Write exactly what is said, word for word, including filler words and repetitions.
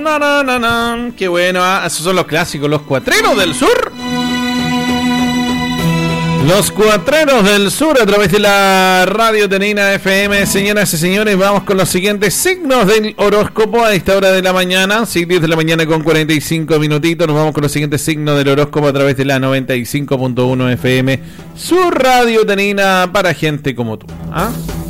No, no, no, no. Qué bueno, ¿eh? Esos son los clásicos, los cuatreros del sur. Los cuatreros del sur a través de la Radio Tenina F M. Señoras y señores, vamos con los siguientes signos del horóscopo a esta hora de la mañana. Sí, diez de la mañana con cuarenta y cinco minutitos. Nos vamos con los siguientes signos del horóscopo a través de la noventa y cinco punto uno F M. Su Radio Tenina para gente como tú. ¿Ah?